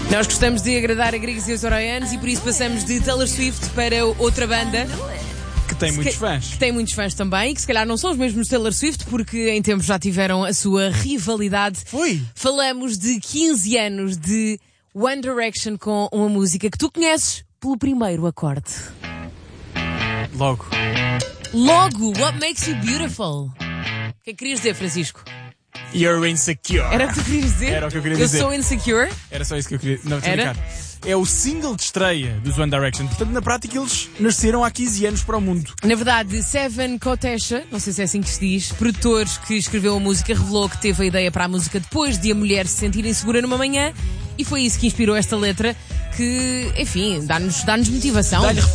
Nós gostamos de agradar a gregos e aos oraianos e por isso passamos de Taylor Swift para outra banda Que tem muitos fãs. que tem muitos fãs também e que se calhar não são os mesmos Taylor Swift porque em tempos já tiveram a sua rivalidade. Foi? Falamos de 15 anos de One Direction com uma música que tu conheces pelo primeiro acorde. Logo. What Makes You Beautiful? O que é que querias dizer, Francisco? You're insecure. Era o que tu querias dizer? Era o que eu queria dizer. Eu sou insecure? Era só isso que eu queria. Não, estou a Era? brincar. É o single de estreia dos One Direction. Portanto, na prática, eles nasceram há 15 anos para o mundo. Na verdade, Seven Kotesha, não sei se é assim que se diz, produtor que escreveu a música, revelou que teve a ideia para a música depois de a mulher se sentir insegura numa manhã e foi isso que inspirou esta letra que, enfim, dá-nos motivação. Dá-lhe